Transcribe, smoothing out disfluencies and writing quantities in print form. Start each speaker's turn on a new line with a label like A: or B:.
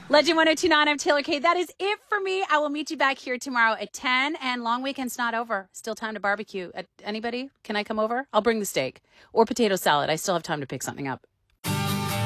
A: Legend 1029, I'm Taylor Kay. That is it for me. I will meet you back here tomorrow at 10, and long weekend's not over. Still time to barbecue. Anybody? Can I come over? I'll bring the steak or potato salad. I still have time to pick something up.